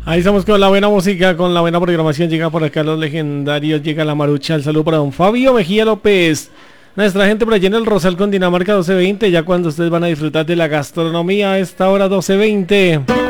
Ahí estamos con la buena música, con la buena programación. Llega por acá los legendarios, llega la Marucha. El saludo para don Fabio Mejía López. Nuestra gente por allí en el Rosal con Dinamarca 1220. Ya cuando ustedes van a disfrutar de la gastronomía a esta hora 1220.